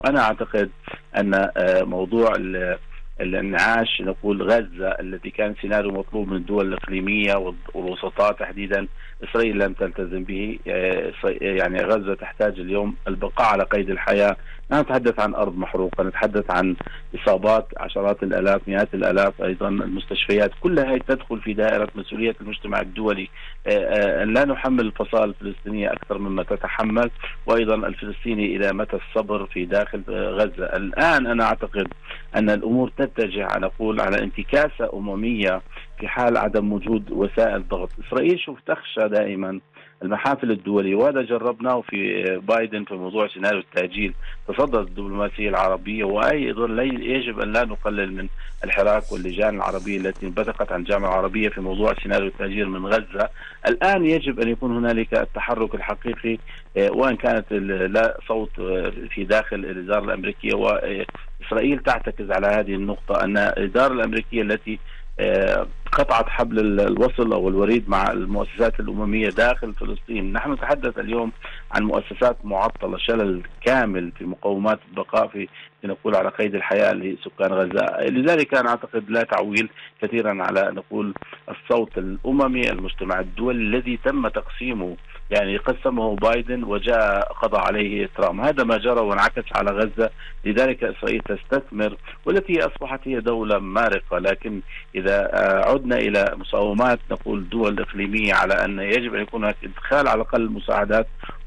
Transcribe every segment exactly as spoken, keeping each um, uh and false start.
أنا أعتقد أن موضوع الانعاش نقول غزة الذي كان سيناريو مطلوب من الدول الإقليمية والوسطاء تحديدا، إسرائيل لم تلتزم به. يعني غزة تحتاج اليوم البقاء على قيد الحياة. لا نتحدث عن أرض محروقة، نتحدث عن إصابات عشرات الآلاف مئات الآلاف، أيضا المستشفيات كلها تدخل في دائرة مسؤولية المجتمع الدولي. لا نحمل الفصائل الفلسطينية أكثر مما تتحمل، وأيضا الفلسطيني إلى متى الصبر في داخل غزة. الآن أنا أعتقد أن الأمور تتجه على نقول على انتكاسة أممية في حال عدم وجود وسائل ضغط. إسرائيل شوف تخشى دائما المحافل الدولية، وهذا جربناه في بايدن في موضوع سيناريو التأجيل. تصدت الدبلوماسية العربية، وأيضا يجب أن لا نقلل من الحراك واللجان العربية التي انبثقت عن الجامعة العربية في موضوع سيناريو التهجير من غزة. الآن يجب أن يكون هنالك التحرك الحقيقي، وإن كانت لا صوت في داخل الإدارة الأمريكية، وإسرائيل تعتكز على هذه النقطة أن الإدارة الأمريكية التي قطعت حبل الوصل أو الوريد مع المؤسسات الأممية داخل فلسطين. نحن نتحدث اليوم عن مؤسسات معطلة، شلل كامل في مقومات البقاء في نقول على قيد الحياة لسكان غزة. لذلك أنا أعتقد لا تعويل كثيرا على نقول الصوت الأممي، المجتمع الدولي الذي تم تقسيمه، يعني قسمه بايدن وجاء قضى عليه ترامب. هذا ما جرى وانعكس على غزة. لذلك إسرائيل تستثمر، والتي أصبحت هي دولة مارقة. لكن إذا عدنا إلى مساومات نقول دول إقليمية على أن يجب أن يكون هناك إدخال على الأقل المساعدات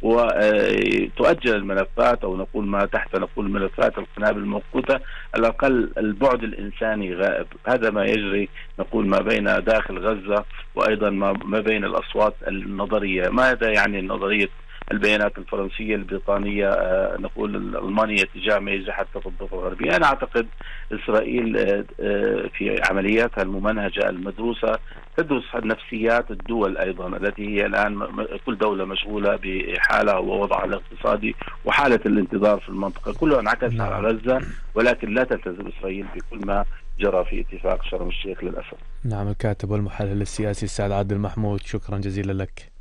وتؤجل الملفات، أو نقول ما تحت نقول ملفات القنابل الموقوتة، على الأقل البعد الإنساني غائب. هذا ما يجري نقول ما بين داخل غزة، وأيضا ما بين الأصوات النظرية. ماذا يعني النظرية البيانات الفرنسية البريطانية آه نقول الألمانية تجاه ما يجري حتى في الضفة الغربية؟ أنا أعتقد إسرائيل آه آه في عملياتها الممنهجة المدروسة تدرس نفسيات الدول أيضا، التي هي الآن كل دولة مشغولة بحالها ووضعها الاقتصادي وحالة الانتظار في المنطقة. كله انعكس نعم. على غزة، ولكن لا تلتزم إسرائيل بكل ما جرى في اتفاق شرم الشيخ للأسف. نعم. الكاتب والمحلل السياسي السيد عادل محمود، شكرا جزيلا لك.